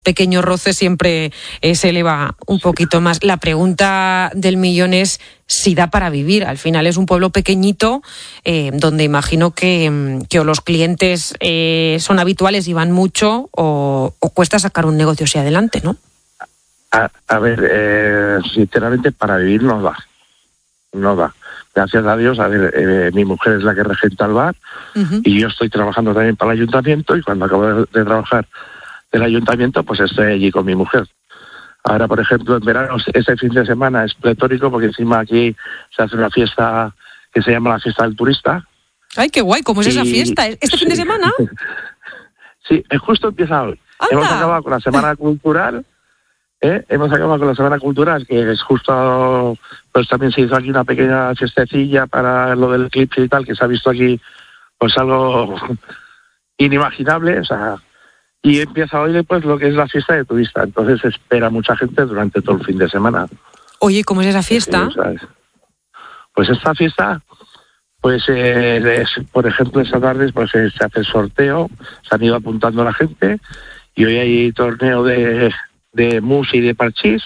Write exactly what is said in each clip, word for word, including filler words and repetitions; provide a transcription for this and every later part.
pequeño roce siempre eh, se eleva un poquito más. La pregunta del millón es si da para vivir. Al final es un pueblo pequeñito eh, donde imagino que, que o los clientes eh, son habituales y van mucho o, o cuesta sacar un negocio hacia adelante, ¿no? A, a ver, eh, sinceramente para vivir no da, no da. Gracias a Dios, a ver, eh, mi mujer es la que regenta el bar uh-huh. y yo estoy trabajando también para el ayuntamiento y cuando acabo de, de trabajar del ayuntamiento, pues estoy allí con mi mujer. Ahora, por ejemplo, en verano, este fin de semana es pletórico porque encima aquí se hace una fiesta que se llama la fiesta del turista. ¡Ay, qué guay! ¿Cómo es y, esa fiesta? ¿Este sí, fin de semana? Sí, justo empieza hoy. ¡Anda! Hemos acabado con la semana cultural, ¿eh? Hemos acabado con la semana cultural, que es justo, pues también se hizo aquí una pequeña fiestecilla para lo del eclipse y tal, que se ha visto aquí, pues algo inimaginable, o sea... Y empieza hoy pues lo que es la fiesta de turista. Entonces espera mucha gente durante todo el fin de semana. Oye, ¿cómo es esa fiesta? Sí, ¿sabes? Pues esta fiesta, pues eh, es, por ejemplo, esta tarde pues, eh, se hace el sorteo, se han ido apuntando la gente, y hoy hay torneo de, de mus y de parchís.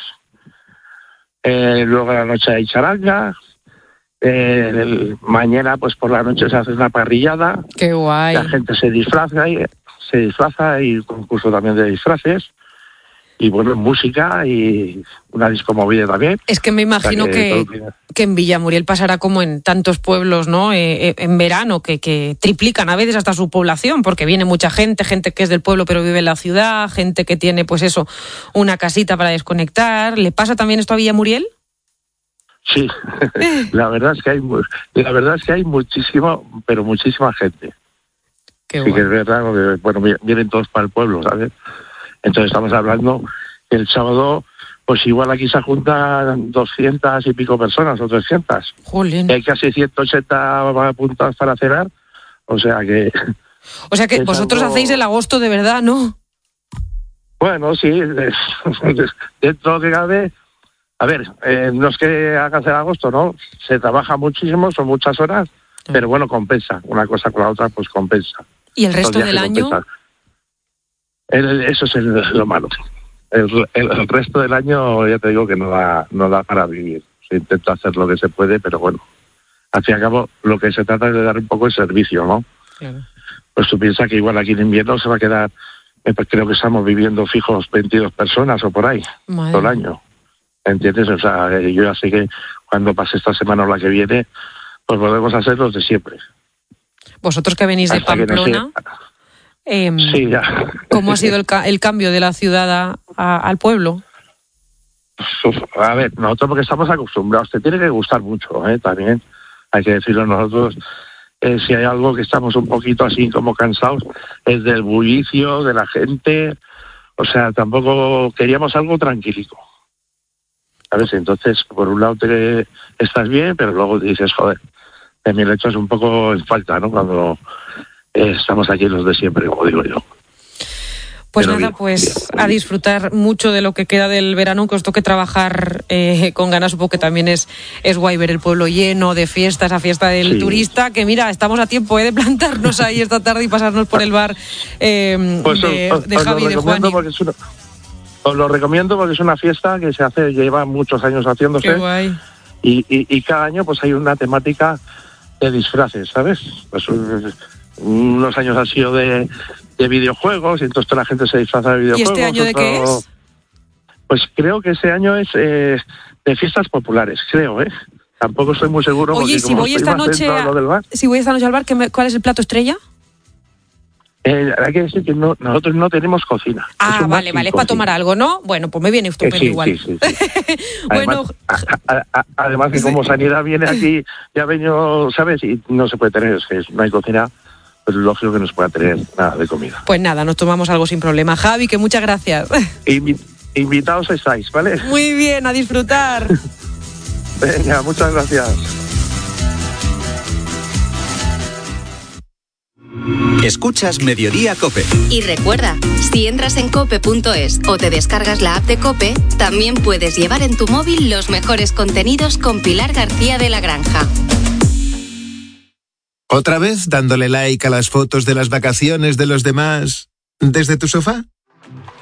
Eh, luego a la noche hay charanga. Eh, el, mañana, pues por la noche se hace una parrillada. ¡Qué guay! La gente se disfraza y... se disfraza y concurso también de disfraces y bueno, música y una disco movida también. Es que me imagino o sea, que, que, que en Villamuriel pasará como en tantos pueblos, ¿no? Eh, eh, en verano, que, que triplican a veces hasta su población, porque viene mucha gente, gente que es del pueblo pero vive en la ciudad, gente que tiene pues eso, una casita para desconectar. ¿Le pasa también esto a Villamuriel? Sí, la verdad es que hay la verdad es que hay muchísimo, pero muchísima gente. Qué sí, bueno. Que es verdad, porque, bueno, vienen todos para el pueblo, ¿sabes? Entonces estamos hablando que el sábado, pues igual aquí se juntan doscientas y pico personas, o trescientas. Jolín. Hay casi ciento ochenta apuntados para cenar, o sea que... O sea que vosotros algo... hacéis el agosto de verdad, ¿no? Bueno, sí, dentro de cabe... A ver, eh, no es que hagas el agosto, ¿no? Se trabaja muchísimo, son muchas horas, sí. Pero bueno, compensa. Una cosa con la otra, pues compensa. ¿Y el resto del año? El, eso es el, lo malo. El, el, el resto del año, ya te digo que no da, no da para vivir. Se intenta hacer lo que se puede, pero bueno, al fin y al cabo, lo que se trata es de dar un poco de servicio, ¿no? Claro. Pues tú piensas que igual aquí en invierno se va a quedar, eh, pues creo que estamos viviendo fijos veintidós personas o por ahí, Madre. Todo el año. ¿Entiendes? O sea, yo ya sé que cuando pase esta semana o la que viene, pues podemos hacer los de siempre. Vosotros que venís de Hasta Pamplona, no sea... eh, sí, ya. ¿Cómo ha sido el, ca- el cambio de la ciudad a, a, al pueblo? Uf, a ver, nosotros porque estamos acostumbrados, te tiene que gustar mucho, ¿eh? También hay que decirlo nosotros. Eh, si hay algo que estamos un poquito así como cansados, es del bullicio, de la gente. O sea, tampoco queríamos algo tranquilico. ¿Sabes? Entonces, por un lado te estás bien, pero luego dices, joder, también le echas un poco en falta, ¿no? Cuando eh, estamos aquí los de siempre, como digo yo. Pues pero nada, bien, pues bien. A disfrutar mucho de lo que queda del verano, que os toque trabajar eh, con ganas, supongo que también es, es guay ver el pueblo lleno de fiesta, esa fiesta del sí. turista, que mira, estamos a tiempo eh, de plantarnos ahí esta tarde y pasarnos por el bar eh, pues de, os, de os Javi y de Juan. Os lo recomiendo porque es una fiesta que se hace, lleva muchos años haciéndose. Qué guay. Y, y, y cada año pues hay una temática de disfraces, ¿sabes? Pues unos años han sido de, de videojuegos y entonces toda la gente se disfraza de videojuegos. ¿Y este año de otro, qué es? Pues creo que ese año es eh, de fiestas populares, creo, ¿eh? Tampoco estoy muy seguro. Oye, si voy esta noche a, del bar, si voy esta noche al bar, ¿qué me, ¿cuál es el plato estrella? Eh, hay que decir que no, nosotros no tenemos cocina. Ah, vale, vale, es para tomar algo, ¿no? Bueno, pues me viene estupendo eh, sí, igual. Sí, sí, sí. Bueno, además, a, a, además que como Sanidad viene aquí, ya ha venido, ¿sabes? Y no se puede tener, es que no hay cocina, pues lógico que no se pueda tener nada de comida. Pues nada, nos tomamos algo sin problema. Javi, que muchas gracias. Invi- invitados estáis, ¿vale? Muy bien, a disfrutar. Venga, muchas gracias. Escuchas Mediodía COPE. Y recuerda, si entras en cope punto es o te descargas la app de COPE, también puedes llevar en tu móvil los mejores contenidos con Pilar García de la Granja. ¿Otra vez dándole like a las fotos de las vacaciones de los demás desde tu sofá?